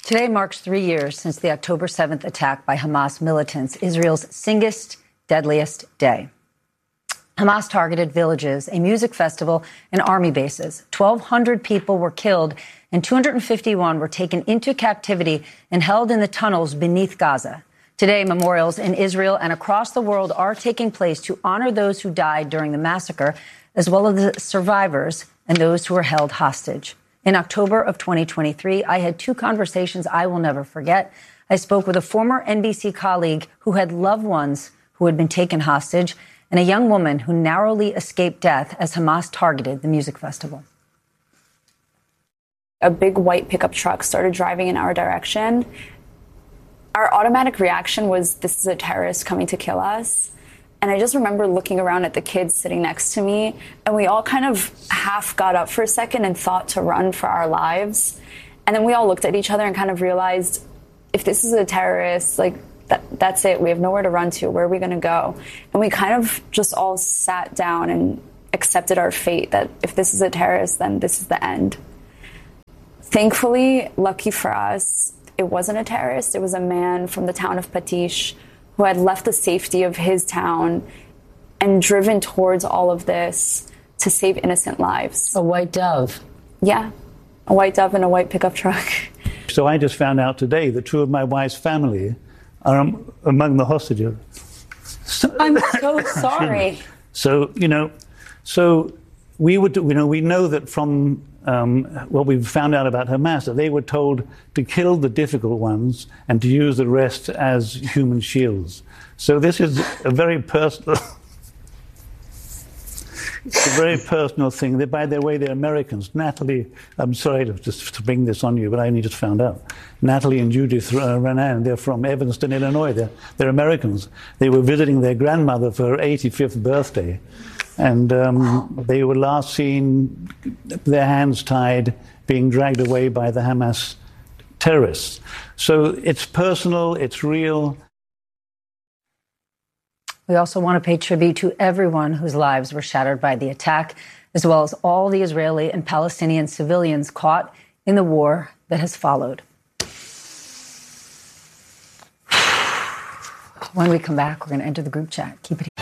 Today marks 3 years since the October 7th attack by Hamas militants, Israel's singest, deadliest day. Hamas targeted villages, a music festival, and army bases. 1,200 people were killed and 251 were taken into captivity and held in the tunnels beneath Gaza. Today, memorials in Israel and across the world are taking place to honor those who died during the massacre, as well as the survivors and those who were held hostage. In October of 2023, I had two conversations I will never forget. I spoke with a former NBC colleague who had loved ones who had been taken hostage and a young woman who narrowly escaped death as Hamas targeted the music festival. A big white pickup truck started driving in our direction. Our automatic reaction was, this is a terrorist coming to kill us. And I just remember looking around at the kids sitting next to me, and we all kind of half got up for a second and thought to run for our lives. And then we all looked at each other and kind of realized, if this is a terrorist, like, that's it. We have nowhere to run to. Where are we going to go? And we kind of just all sat down and accepted our fate, that if this is a terrorist, then this is the end. Thankfully, lucky for us, it wasn't a terrorist. It was a man from the town of Patish who had left the safety of his town and driven towards all of this to save innocent lives. A white dove. Yeah, a white dove in a white pickup truck. So I just found out today that two of my wife's family are among the hostages. I'm so sorry. So, we know that from what we've found out about Hamas, that they were told to kill the difficult ones and to use the rest as human shields. So this is a very personal, thing. By the way, they're Americans. Natalie, I'm sorry to bring this on you, but I only just found out. Natalie and Judith Renan, they're from Evanston, Illinois. They're Americans. They were visiting their grandmother for her 85th birthday. And they were last seen, their hands tied, being dragged away by the Hamas terrorists. So it's personal, it's real. We also want to pay tribute to everyone whose lives were shattered by the attack, as well as all the Israeli and Palestinian civilians caught in the war that has followed. When we come back, we're going to enter the group chat. Keep it here.